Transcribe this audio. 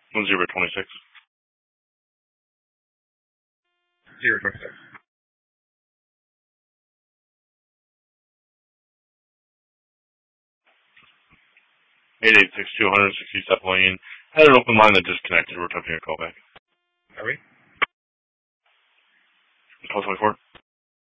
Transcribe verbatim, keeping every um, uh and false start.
One zero twenty six. Zero twenty six. Eight eight six two hundred sixty seven lane. Had an open line that disconnected. We're taking a call back. Are we? Call twenty four.